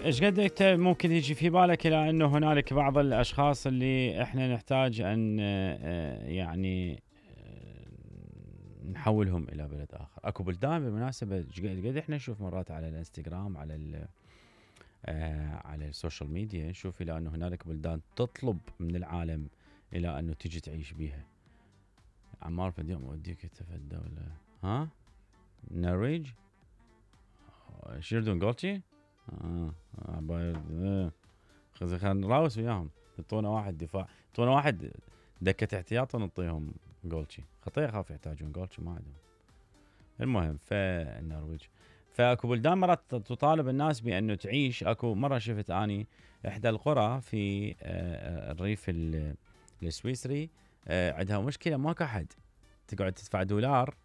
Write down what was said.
ايش قد انت ممكن يجي في بالك الى انه هنالك بعض الاشخاص اللي احنا نحتاج ان يعني نحولهم الى بلد اخر. اكو بلدان بالمناسبه قد احنا نشوف مرات على الانستغرام على السوشيال ميديا، نشوف الى انه هنالك بلدان تطلب من العالم الى انه تجي تعيش بيها. عمار في اليوم اوديك انت في الدوله، ها؟ النرويج، شيردون جولتشي، بايرد، خلينا نراوس وياهم، يعطونا واحد دفاع، يعطونا واحد دكة احتياط ونعطيهم جولتشي. خطير خاف يحتاجون جولتشي ما عندهم. المهم فالنرويج، فاكو بلدان مرات تطالب الناس بانه تعيش. اكو مره شفت اني احدى القرى في الريف السويسري، عندها مشكله ماكو احد، تقعد تدفع دولار